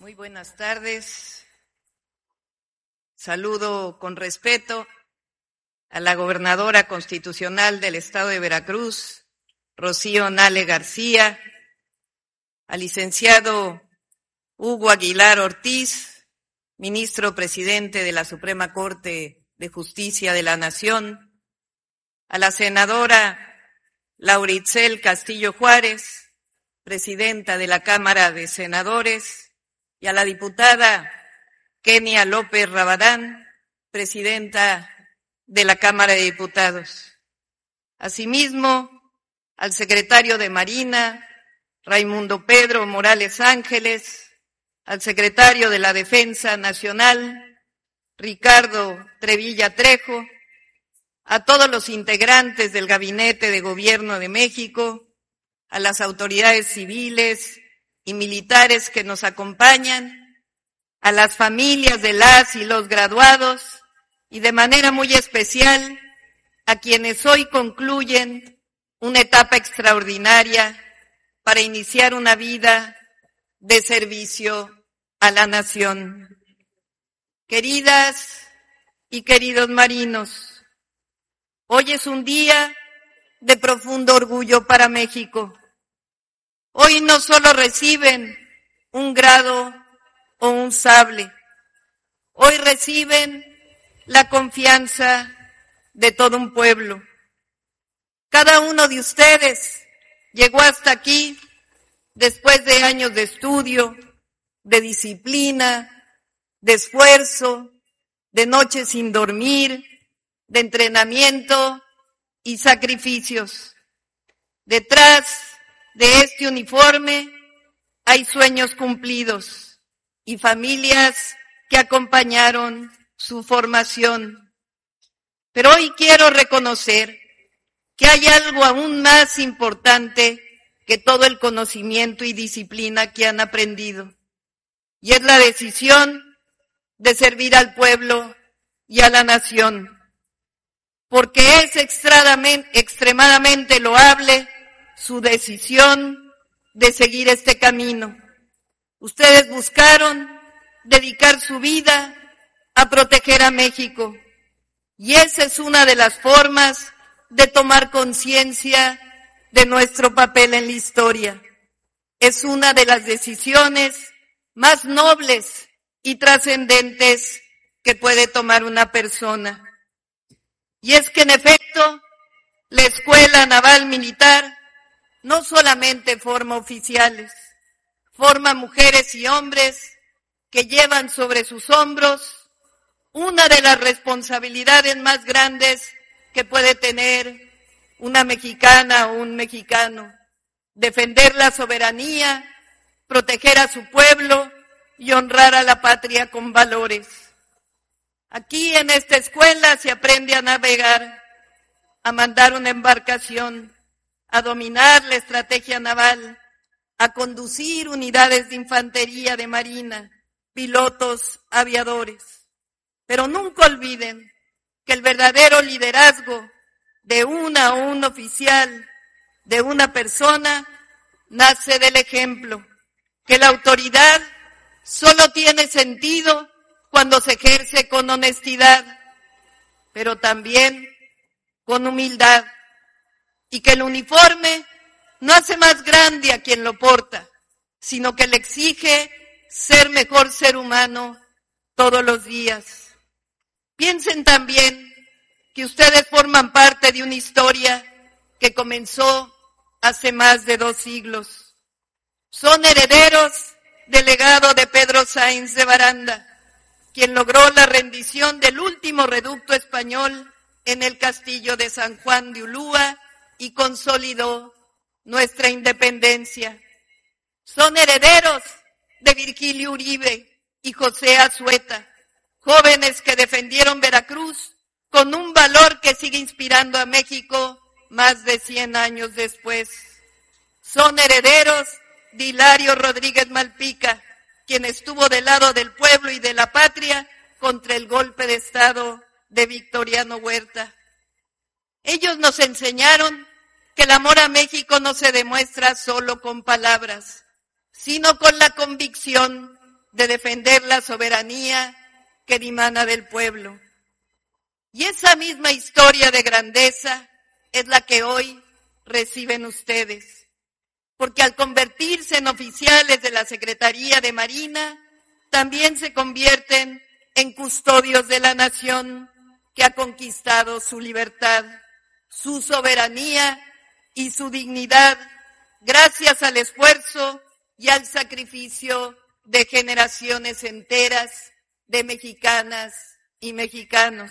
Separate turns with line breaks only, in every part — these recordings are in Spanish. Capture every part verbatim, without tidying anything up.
Muy buenas tardes. Saludo con respeto a la gobernadora constitucional del Estado de Veracruz, Rocío Nale García, al licenciado Hugo Aguilar Ortiz, ministro presidente de la Suprema Corte de Justicia de la Nación, a la senadora Laura Itzel Castillo Juárez, presidenta de la Cámara de Senadores, y a la diputada Kenia López Rabadán, presidenta de la Cámara de Diputados. Asimismo, al secretario de Marina, Raimundo Pedro Morales Ángeles, al secretario de la Defensa Nacional, Ricardo Trevilla Trejo, a todos los integrantes del Gabinete de Gobierno de México, a las autoridades civiles y militares que nos acompañan, a las familias de las y los graduados y de manera muy especial a quienes hoy concluyen una etapa extraordinaria para iniciar una vida de servicio a la nación. Queridas y queridos marinos, hoy es un día de profundo orgullo para México. Hoy no solo reciben un grado o un sable, hoy reciben la confianza de todo un pueblo. Cada uno de ustedes llegó hasta aquí después de años de estudio, de disciplina, de esfuerzo, de noches sin dormir, de entrenamiento y sacrificios. Detrás de este uniforme hay sueños cumplidos y familias que acompañaron su formación. Pero hoy quiero reconocer que hay algo aún más importante que todo el conocimiento y disciplina que han aprendido, y es la decisión de servir al pueblo y a la nación, porque es extremadamente loable su decisión de seguir este camino. Ustedes buscaron dedicar su vida a proteger a México, y esa es una de las formas de tomar conciencia de nuestro papel en la historia. Es una de las decisiones más nobles y trascendentes que puede tomar una persona. Y es que en efecto, la Escuela Naval Militar no solamente forma oficiales, forma mujeres y hombres que llevan sobre sus hombros una de las responsabilidades más grandes que puede tener una mexicana o un mexicano: defender la soberanía, proteger a su pueblo y honrar a la patria con valores. Aquí en esta escuela se aprende a navegar, a mandar una embarcación, a dominar la estrategia naval, a conducir unidades de infantería de marina, pilotos, aviadores. Pero nunca olviden que el verdadero liderazgo de una o un oficial, de una persona, nace del ejemplo, que la autoridad solo tiene sentido cuando se ejerce con honestidad, pero también con humildad, y que el uniforme no hace más grande a quien lo porta, sino que le exige ser mejor ser humano todos los días. Piensen también que ustedes forman parte de una historia que comenzó hace más de dos siglos. Son herederos del legado de Pedro Sáenz de Baranda, quien logró la rendición del último reducto español en el castillo de San Juan de Ulúa y consolidó nuestra independencia. Son herederos de Virgilio Uribe y José Azueta, jóvenes que defendieron Veracruz con un valor que sigue inspirando a México más de cien años después. Son herederos de Hilario Rodríguez Malpica, quien estuvo del lado del pueblo y de la patria contra el golpe de Estado de Victoriano Huerta. Ellos nos enseñaron que el amor a México no se demuestra solo con palabras, sino con la convicción de defender la soberanía que dimana del pueblo. Y esa misma historia de grandeza es la que hoy reciben ustedes, porque al convertirse en oficiales de la Secretaría de Marina, también se convierten en custodios de la nación que ha conquistado su libertad, su soberanía y su dignidad, gracias al esfuerzo y al sacrificio de generaciones enteras de mexicanas y mexicanos.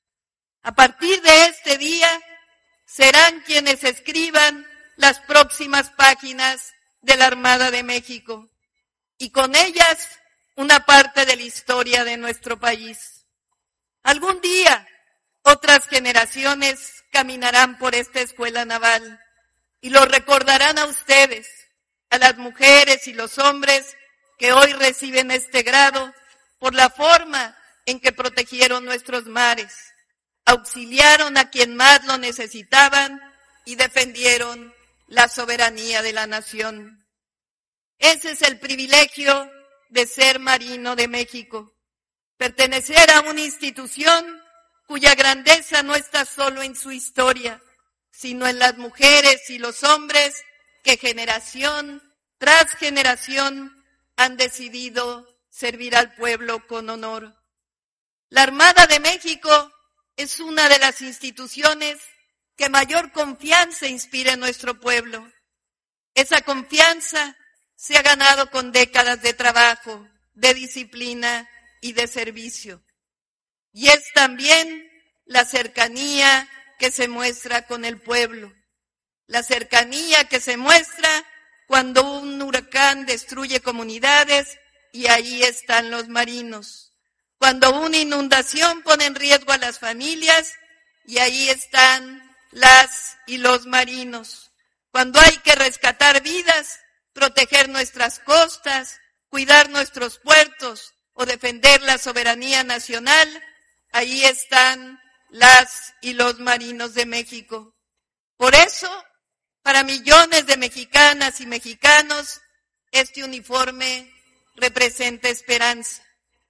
A partir de este día, serán quienes escriban las próximas páginas de la Armada de México y con ellas una parte de la historia de nuestro país. Algún día, otras generaciones caminarán por esta escuela naval y lo recordarán a ustedes, a las mujeres y los hombres que hoy reciben este grado por la forma en que protegieron nuestros mares, auxiliaron a quien más lo necesitaban y defendieron la soberanía de la nación. Ese es el privilegio de ser marino de México, pertenecer a una institución cuya grandeza no está solo en su historia, sino en las mujeres y los hombres que generación tras generación han decidido servir al pueblo con honor. La Armada de México es una de las instituciones que mayor confianza inspira en nuestro pueblo. Esa confianza se ha ganado con décadas de trabajo, de disciplina y de servicio. Y es también la cercanía que se muestra con el pueblo, la cercanía que se muestra cuando un huracán destruye comunidades y ahí están los marinos, cuando una inundación pone en riesgo a las familias y ahí están las y los marinos, cuando hay que rescatar vidas, proteger nuestras costas, cuidar nuestros puertos o defender la soberanía nacional, ahí están las y los marinos de México. Por eso, para millones de mexicanas y mexicanos, este uniforme representa esperanza.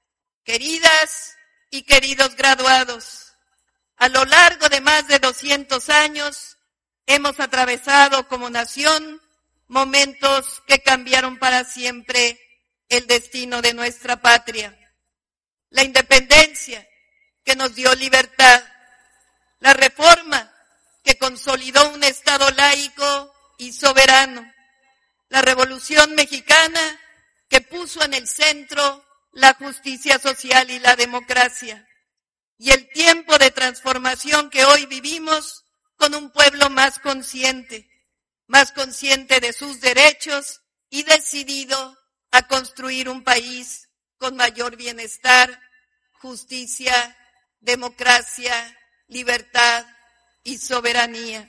Queridas y queridos graduados, a lo largo de más de doscientos años, hemos atravesado como nación momentos que cambiaron para siempre el destino de nuestra patria. La independencia que nos dio libertad, la reforma que consolidó un Estado laico y soberano, la Revolución Mexicana que puso en el centro la justicia social y la democracia, y el tiempo de transformación que hoy vivimos con un pueblo más consciente, más consciente de sus derechos y decidido a construir un país con mayor bienestar, justicia, democracia, libertad y soberanía.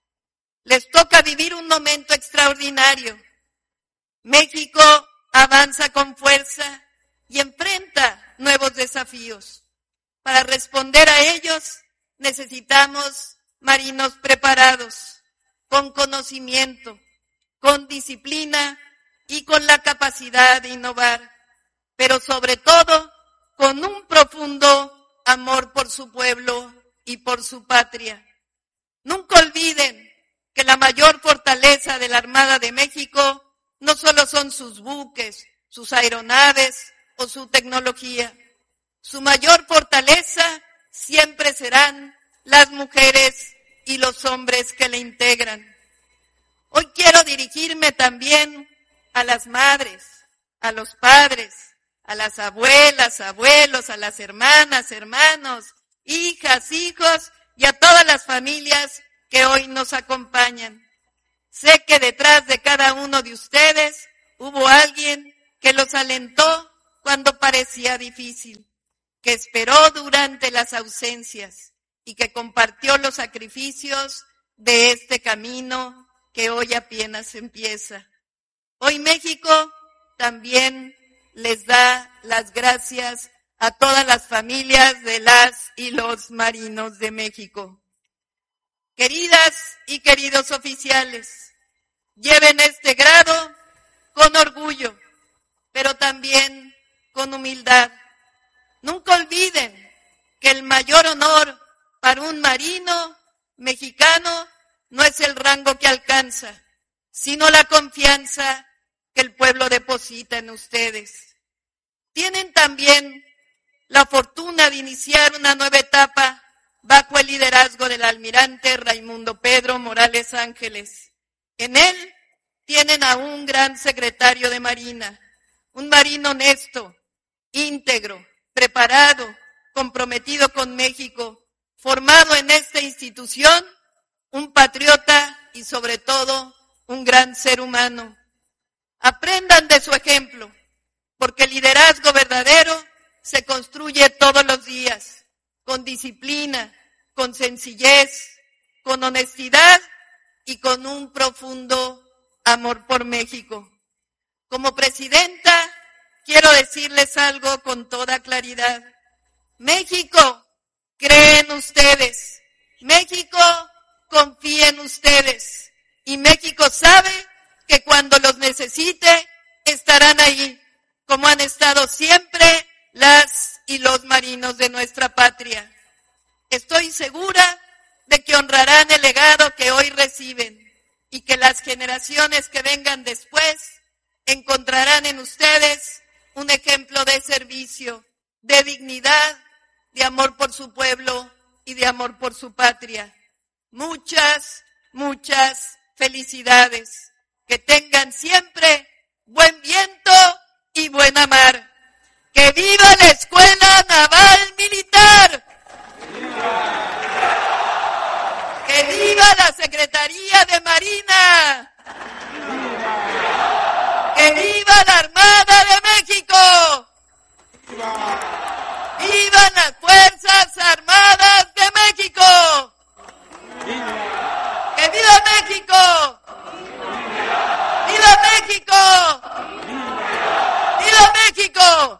Les toca vivir un momento extraordinario. México avanza con fuerza y enfrenta nuevos desafíos. Para responder a ellos necesitamos marinos preparados, con conocimiento, con disciplina y con la capacidad de innovar, pero sobre todo con un profundo amor por su pueblo y por su patria. Nunca olviden que la mayor fortaleza de la Armada de México no solo son sus buques, sus aeronaves o su tecnología. Su mayor fortaleza siempre serán las mujeres y los hombres que le integran. Hoy quiero dirigirme también a las madres, a los padres, a las abuelas, abuelos, a las hermanas, hermanos, hijas, hijos y a todas las familias que hoy nos acompañan. Sé que detrás de cada uno de ustedes hubo alguien que los alentó cuando parecía difícil, que esperó durante las ausencias y que compartió los sacrificios de este camino que hoy apenas empieza. Hoy México también les da las gracias a todas las familias de las y los marinos de México. Queridas y queridos oficiales, lleven este grado con orgullo, pero también con humildad. Nunca olviden que el mayor honor para un marino mexicano no es el rango que alcanza, sino la confianza que el pueblo deposita en ustedes. Tienen también la fortuna de iniciar una nueva etapa bajo el liderazgo del almirante Raimundo Pedro Morales Ángeles. En él tienen a un gran secretario de Marina, un marino honesto, íntegro, preparado, comprometido con México, formado en esta institución, un patriota y sobre todo un gran ser humano. Aprendan de su ejemplo, porque el liderazgo verdadero se construye todos los días, con disciplina, con sencillez, con honestidad y con un profundo amor por México. Como presidenta, quiero decirles algo con toda claridad. México cree en ustedes, México confía en ustedes y México sabe que cuando los necesite estarán ahí, como han estado siempre las y los marinos de nuestra patria. Estoy segura de que honrarán el legado que hoy reciben y que las generaciones que vengan después encontrarán en ustedes un ejemplo de servicio, de dignidad, de amor por su pueblo y de amor por su patria. Muchas, muchas felicidades. Que tengan siempre buen viento y buena mar. ¡Que viva la Escuela Naval Militar! ¡Viva! ¡Que viva la Secretaría de Marina! ¡Viva! ¡Que viva la Armada de México! ¡Viva! ¡Vivan las Fuerzas Armadas de México! ¡Viva! ¡Que viva México! ¡Viva México! ¡Viva México!